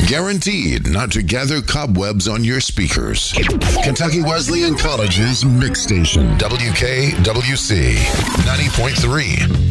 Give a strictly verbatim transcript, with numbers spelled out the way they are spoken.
Guaranteed not to gather cobwebs on your speakers. Kentucky Wesleyan College's Mix Station. W K W C ninety point three.